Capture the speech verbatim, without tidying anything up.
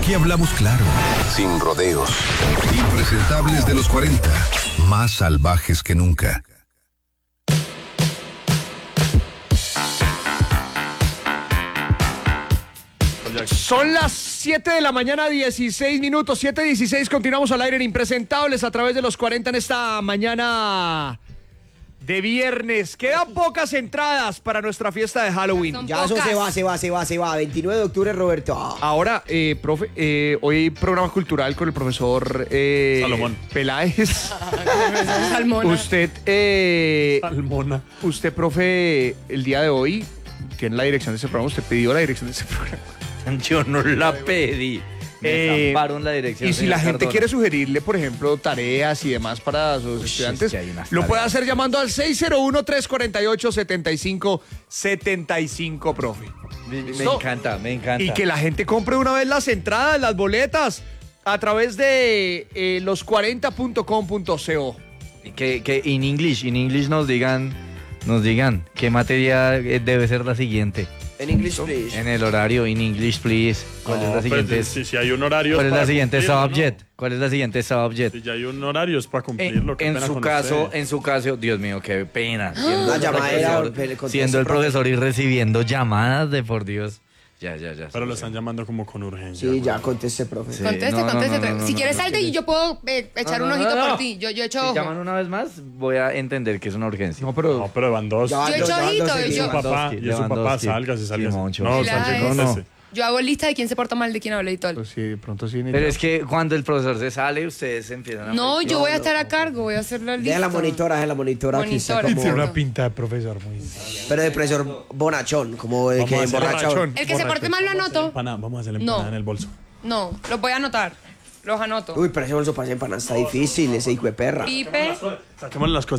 Aquí hablamos claro, sin rodeos. Impresentables de los cuarenta, más salvajes que nunca. Son las siete de la mañana, dieciséis minutos, siete dieciséis, continuamos al aire en Impresentables a través de los cuarenta en esta mañana de viernes. Quedan pocas entradas para nuestra fiesta de Halloween. Son Ya pocas. eso se va, se va, se va, se va. veintinueve de octubre, Roberto. Ah. Ahora, eh, profe, eh, hoy programa cultural con el profesor eh, Salomón Peláez. Salmona. Usted, eh, Salmona. usted, profe, el día de hoy tiene la dirección de ese programa. Usted pidió la dirección de ese programa. Yo no la pedí. Me Eh, zamparon la dirección. Y si señor la gente Cardona. quiere sugerirle, por ejemplo, tareas y demás para sus Uy, estudiantes, es que hay unas lo puede tareas. hacer llamando al seis cero uno, tres cuatro ocho, siete cinco siete cinco, profe. Me, me ¿Listo? encanta, me encanta. Y que la gente compre una vez las entradas, las boletas, a través de eh, los cuarenta punto com punto co. Y que, que en English, en English nos digan, nos digan qué materia eh, debe ser la siguiente. En English, please. En el horario, in English, please. ¿Cuál es la No, siguiente? pues, si, si hay un horario. ¿Cuál es para la siguiente cumplirlo, subject? ¿no? ¿Cuál es la siguiente subject? Si ya hay un horario es para En, cumplirlo. qué en pena su con caso, usted. en su caso, Dios mío, qué pena. Siendo La el llamadera, profesor- pero conteste, siendo el profe. profesor y recibiendo llamadas de por Dios. Ya, ya, ya. Pero lo sí, están llamando como con urgencia. Sí, güey. ya conteste, profe. Sí. Conteste, no, no, conteste. no, no, no, si no, quieres, no, salte no, y yo puedo eh, echar No, un no, ojito no, no. por ti. Yo, yo echo Si ojo. llaman una vez más, voy a entender que es una urgencia. No, pero No, pero van dos. Ya van Yo dos, echo ya van ojito, dos yo- Y su seguidos. papá, Lewandowski, y su papá, Lewandowski. sálgase, sálgase. Simoncho. No, Claro. Sánchez, No, no. contéstese. Yo hago lista de quién se porta mal, de quién habla y todo. pues sí, de pronto sí. Pero es que cuando el profesor se sale, ustedes empiezan a... No, yo voy a estar a cargo, voy a hacer la lista. Deja la monitora, deja la monitora. Aquí está Monitora. como- Tiene una pinta de profesor muy. Pero de profesor bonachón, como de Vamos que a hacer emborrachón. bonachón. El que se porte mal lo anoto. Vamos a hacer la No. empanada en el bolso. No, los voy a anotar. Los anoto. Uy, pero ese bolso para esa empanada está difícil, ese hijo de perra. Pipe. Saquemos las cosas.